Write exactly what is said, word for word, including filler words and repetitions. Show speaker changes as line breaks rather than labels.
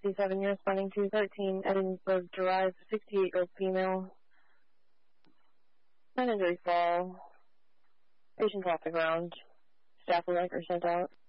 fifty-seven, you're responding to thirteen Edinburgh Drive, sixty-eight-year-old female. Nine injury fall. Patient off the ground. Staff will record sent out.